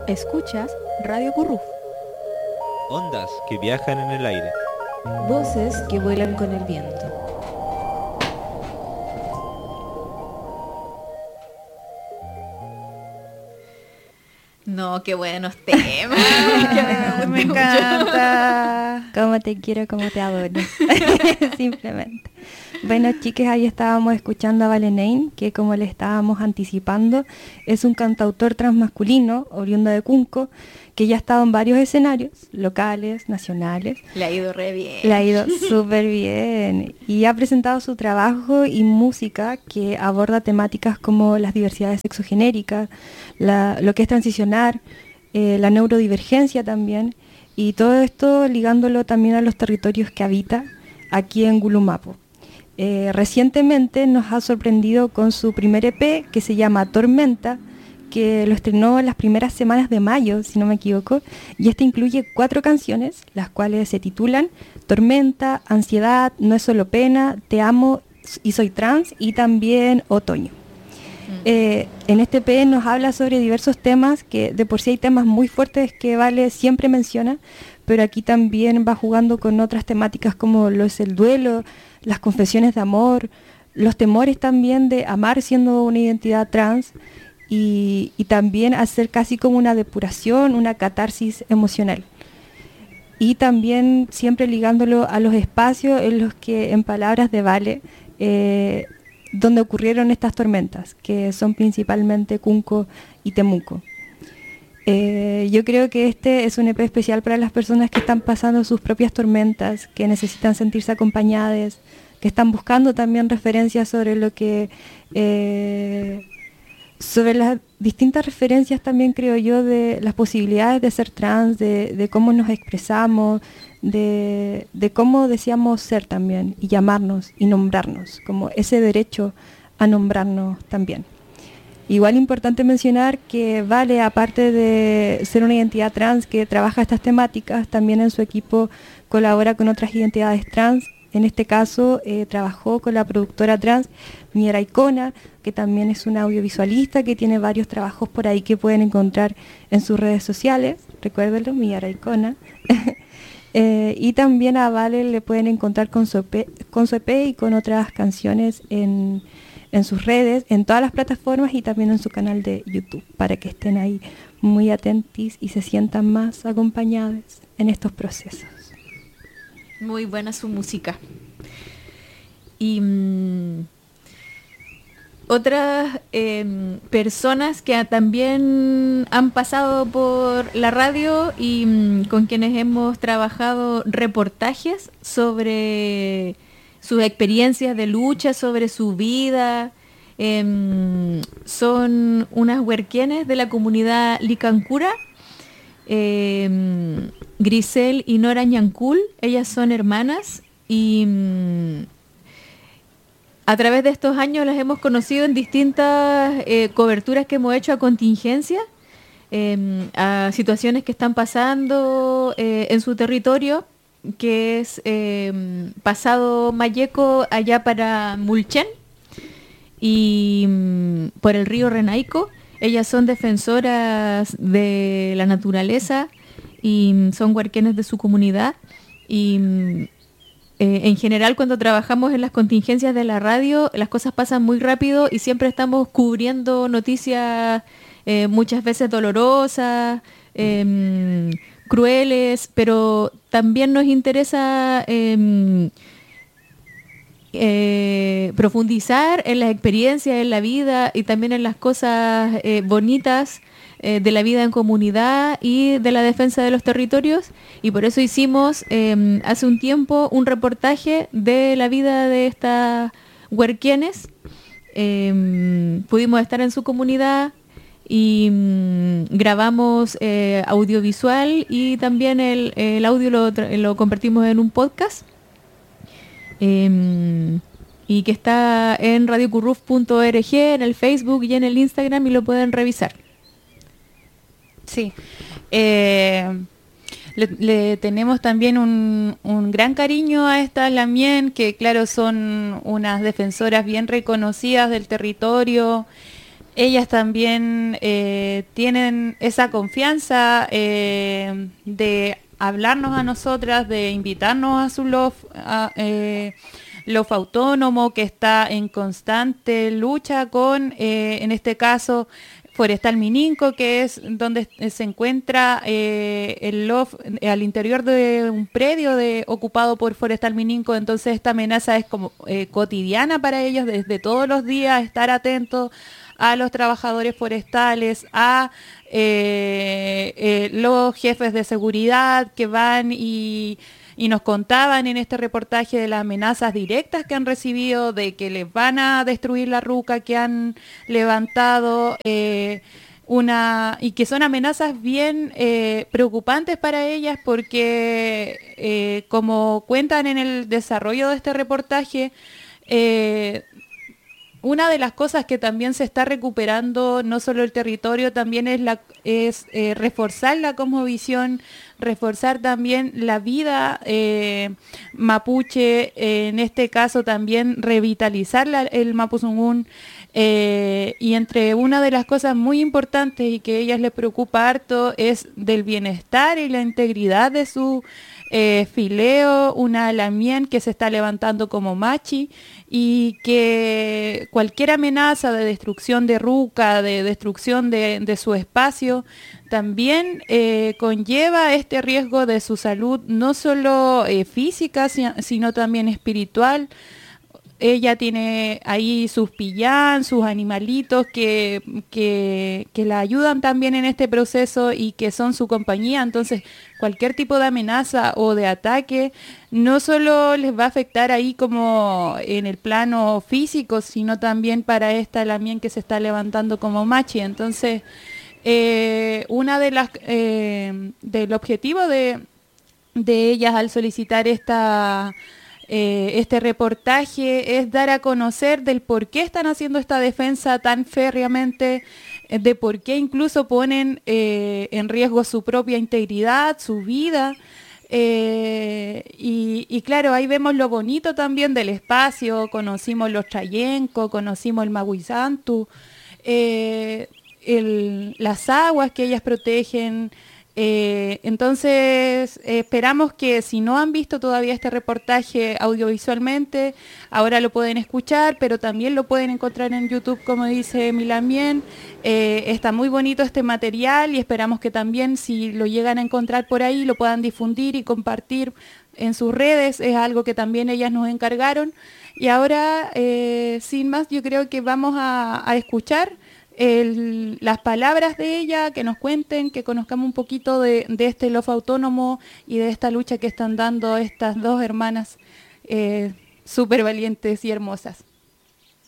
Escuchas Radio Curruf. Ondas que viajan en el aire. Voces que vuelan con el viento. No, qué buenos temas. Me encanta. Cómo te quiero, cómo te adoro. Simplemente. Bueno, chicas, ahí estábamos escuchando a Valenain, que como le estábamos anticipando, es un cantautor transmasculino, oriundo de Cunco, que ya ha estado en varios escenarios, locales, nacionales. Le ha ido re bien. Le ha ido súper bien. Y ha presentado su trabajo y música que aborda temáticas como las diversidades sexogenéricas, lo que es transicionar, la neurodivergencia también, y todo esto ligándolo también a los territorios que habita aquí en Gulumapo. Recientemente nos ha sorprendido con su primer EP que se llama Tormenta, que lo estrenó en las primeras semanas de mayo, si no me equivoco, y este incluye 4 canciones, las cuales se titulan Tormenta, Ansiedad, No es solo pena, Te amo y soy trans, y también Otoño. En este EP nos habla sobre diversos temas, que de por sí hay temas muy fuertes que Vale siempre menciona, pero aquí también va jugando con otras temáticas como lo es el duelo, las confesiones de amor, los temores también de amar siendo una identidad trans, y también hacer casi como una depuración, una catarsis emocional. Y también siempre ligándolo a los espacios en los que, en palabras de Vale, donde ocurrieron estas tormentas, que son principalmente Cunco y Temuco. Yo creo que este es un EP especial para las personas que están pasando sus propias tormentas, que necesitan sentirse acompañadas, que están buscando también referencias sobre lo que... sobre las distintas referencias también, creo yo, de las posibilidades de ser trans, de cómo nos expresamos, de cómo deseamos ser también, y llamarnos y nombrarnos, como ese derecho a nombrarnos también. Igual importante mencionar que Vale, aparte de ser una identidad trans que trabaja estas temáticas, también en su equipo colabora con otras identidades trans. En este caso trabajó con la productora trans Miera Icona, que también es una audiovisualista que tiene varios trabajos por ahí que pueden encontrar en sus redes sociales. Recuérdenlo, Miera Icona. Y también a Vale le pueden encontrar con su EP y con otras canciones en sus redes, en todas las plataformas y también en su canal de YouTube, para que estén ahí muy atentos y se sientan más acompañados en estos procesos. Muy buena su música. Y otras personas que también han pasado por la radio y con quienes hemos trabajado reportajes sobre sus experiencias de lucha, sobre su vida, son unas huerquienes de la comunidad Licancura, Grisel y Nora Ñancul. Ellas son hermanas y a través de estos años las hemos conocido en distintas coberturas que hemos hecho a contingencia, a situaciones que están pasando en su territorio, que es pasado Mayeco allá para Mulchen y por el río Renaico. Ellas son defensoras de la naturaleza y son huarquenes de su comunidad. Y en general, cuando trabajamos en las contingencias de la radio, las cosas pasan muy rápido y siempre estamos cubriendo noticias muchas veces dolorosas, crueles, pero también nos interesa profundizar en las experiencias, en la vida y también en las cosas bonitas de la vida en comunidad y de la defensa de los territorios, y por eso hicimos hace un tiempo un reportaje de la vida de estas huerquienes. Pudimos estar en su comunidad y grabamos audiovisual y también el audio lo convertimos en un podcast. Y que está en radiocurruf.org, en el Facebook y en el Instagram, y lo pueden revisar. Sí, le tenemos también un gran cariño a estas Lamien, que claro, son unas defensoras bien reconocidas del territorio, ellas también tienen esa confianza de hablarnos a nosotras, de invitarnos a su LOF autónomo, que está en constante lucha con, en este caso, Forestal Mininco, que es donde se encuentra el LOF al interior de un predio ocupado por Forestal Mininco. Entonces esta amenaza es como cotidiana para ellos, desde todos los días estar atentos a los trabajadores forestales, a los jefes de seguridad que van y nos contaban en este reportaje de las amenazas directas que han recibido, de que les van a destruir la ruca que han levantado, y que son amenazas bien preocupantes para ellas porque, como cuentan en el desarrollo de este reportaje, una de las cosas que también se está recuperando, no solo el territorio, también es reforzar la cosmovisión, reforzar también la vida mapuche, en este caso también revitalizar el Mapuzungún, y entre una de las cosas muy importantes y que a ellas les preocupa harto es del bienestar y la integridad de su fileo, una lamien que se está levantando como machi, y que cualquier amenaza de destrucción de ruca, de destrucción de su espacio, también conlleva este riesgo de su salud, no solo física, sino también espiritual. Ella tiene ahí sus pillán, sus animalitos que la ayudan también en este proceso y que son su compañía. Entonces, cualquier tipo de amenaza o de ataque no solo les va a afectar ahí como en el plano físico, sino también para esta lamien que se está levantando como machi. Entonces, una de las del objetivo de ellas al solicitar este reportaje es dar a conocer del por qué están haciendo esta defensa tan férreamente, de por qué incluso ponen en riesgo su propia integridad, su vida. Y claro, ahí vemos lo bonito también del espacio, conocimos los Chayenco, conocimos el Maguizantu, las aguas que ellas protegen. Entonces esperamos que si no han visto todavía este reportaje audiovisualmente, ahora lo pueden escuchar, pero también lo pueden encontrar en YouTube, como dice Milamien. Está muy bonito este material y esperamos que también, si lo llegan a encontrar por ahí, lo puedan difundir y compartir en sus redes. Es algo que también ellas nos encargaron. Y ahora, sin más, yo creo que vamos a escuchar las palabras de ella, que nos cuenten, que conozcamos un poquito de este LOF autónomo y de esta lucha que están dando estas dos hermanas súper valientes y hermosas.